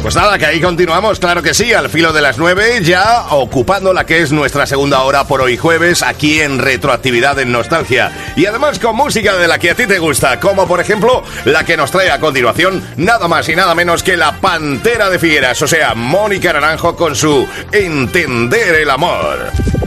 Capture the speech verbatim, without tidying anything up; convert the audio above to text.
Pues nada, que ahí continuamos, claro que sí, al filo de las nueve, ya ocupando la que es nuestra segunda hora por hoy jueves, aquí en Retroactividad en Nostalgia. Y además con música de la que a ti te gusta, como por ejemplo la que nos trae a continuación, nada más y nada menos que la Pantera de Figueras, o sea, Mónica Naranjo con su Entender el Amor.